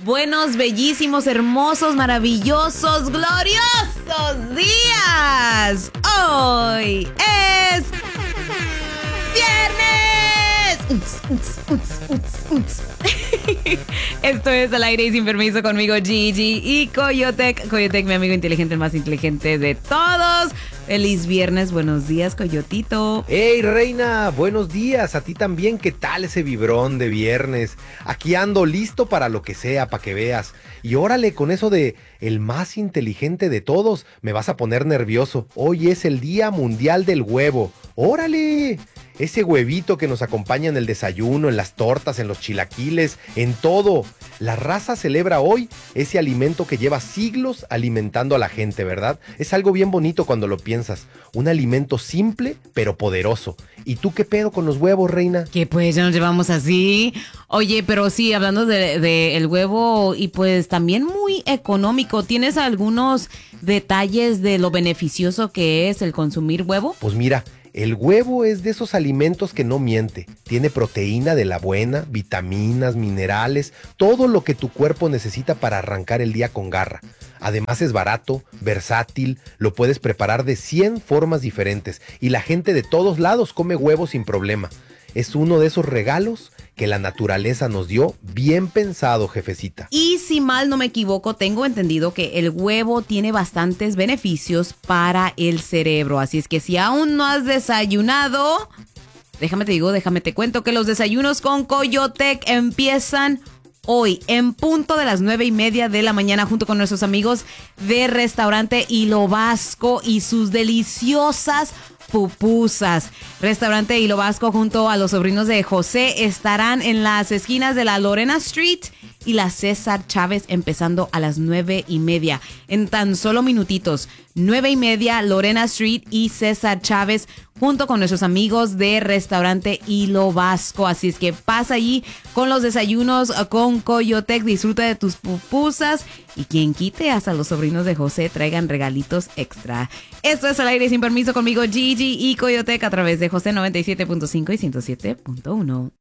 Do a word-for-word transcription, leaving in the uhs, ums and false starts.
Buenos, bellísimos, hermosos, maravillosos, gloriosos días. Hoy es viernes. Uts, uts, uts, uts. Esto es Al Aire y Sin Permiso conmigo, Gigi y Coyotec. Coyotec, mi amigo inteligente, el más inteligente de todos. Feliz viernes, buenos días, Coyotito. Hey, reina, buenos días, a ti también. ¿Qué tal ese vibrón de viernes? Aquí ando listo para lo que sea, para que veas. Y órale, con eso de el más inteligente de todos, me vas a poner nervioso. Hoy es el Día Mundial del Huevo. ¡Órale! Ese huevito que nos acompaña en el desayuno, en las tortas, en los chilaquiles, en todo. La raza celebra hoy ese alimento que lleva siglos alimentando a la gente, ¿verdad? Es algo bien bonito cuando lo piensas. Un alimento simple, pero poderoso. ¿Y tú qué pedo con los huevos, reina? Que pues ya nos llevamos así. Oye, pero sí, hablando de, de el huevo y pues también muy económico. ¿Tienes algunos detalles de lo beneficioso que es el consumir huevo? Pues mira, el huevo es de esos alimentos que no miente. Tiene proteína de la buena, vitaminas, minerales, todo lo que tu cuerpo necesita para arrancar el día con garra. Además es barato, versátil, lo puedes preparar de cien formas diferentes y la gente de todos lados come huevo sin problema. Es uno de esos regalos que la naturaleza nos dio, bien pensado, jefecita. Y si mal no me equivoco, tengo entendido que el huevo tiene bastantes beneficios para el cerebro. Así es que si aún no has desayunado, déjame te digo, déjame te cuento que los desayunos con Coyotec empiezan hoy en punto de las nueve y media de la mañana junto con nuestros amigos de Restaurante Hilo Vasco y sus deliciosas pupusas. Restaurante Hilo Vasco junto a los sobrinos de José estarán en las esquinas de la Lorena Street y la César Chávez empezando a las nueve y media. En tan solo minutitos, nueve y media, Lorena Street y César Chávez junto con nuestros amigos de Restaurante Hilo Vasco. Así es que pasa allí con los desayunos con Coyotec, disfruta de tus pupusas y quien quite, hasta los sobrinos de José traigan regalitos extra. Esto es Al Aire Sin Permiso conmigo, Gigi y Coyotec a través de José noventa y siete punto cinco y ciento siete punto uno.